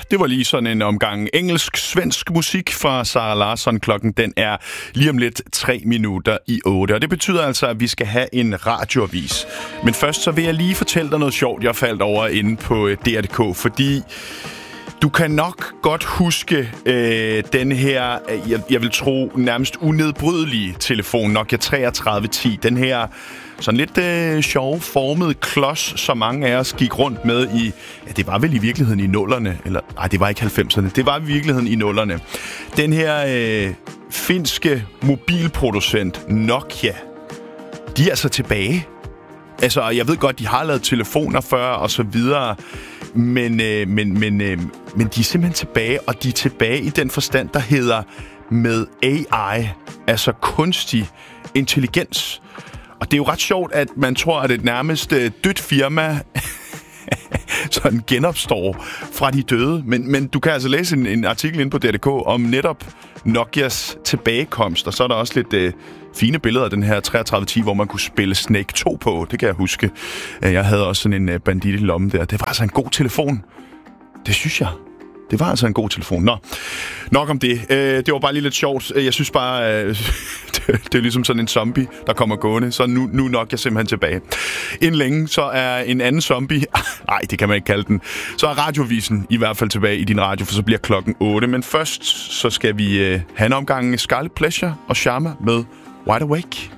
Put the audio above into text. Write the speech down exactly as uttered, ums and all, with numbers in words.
det var lige sådan en omgang engelsk-svensk musik fra Zara Larsson. Klokken den er lige om lidt tre minutter i otte, og det betyder altså, at vi skal have en radioavis. Men først så vil jeg lige fortælle dig noget sjovt, jeg faldt over inde på D R punktum D K, fordi du kan nok godt huske øh, den her, jeg, jeg vil tro, nærmest unedbrydelige telefon, Nokia treogtredive ti. Den her sådan lidt øh, sjov formede klods, som mange af os gik rundt med i, ja, det var vel i virkeligheden i nullerne, eller nej, det var ikke halvfemserne, det var i virkeligheden i nullerne. Den her øh, finske mobilproducent Nokia, de er altså tilbage. Altså, jeg ved godt, de har lavet telefoner før og så videre, men, øh, men, men, øh, men de er simpelthen tilbage, og de er tilbage i den forstand, der hedder med A I, altså kunstig intelligens. Og det er jo ret sjovt, at man tror, at et nærmest øh, dødt firma sådan genopstår fra de døde. Men, men du kan altså læse en, en artikel inde på D R punktum D K om netop Nokias tilbagekomst, og så er der også lidt øh, fine billeder af den her treogtredive ti, hvor man kunne spille Snake to på. Det kan jeg huske. Jeg havde også sådan en øh, bandit i lommen der. Det var altså en god telefon. Det synes jeg. Det var altså en god telefon. Nå, nok om det. Øh, det var bare lige lidt sjovt. Jeg synes bare, øh, det, det er ligesom sådan en zombie, der kommer gående. Så nu, nu nok jeg simpelthen tilbage. Inden længe, så er en anden zombie... Nej, det kan man ikke kalde den. Så er radiovisen i hvert fald tilbage i din radio, for så bliver klokken otte. Men først, så skal vi øh, have en omgang Scarlet Pleasure og Sharma med Wide Awake.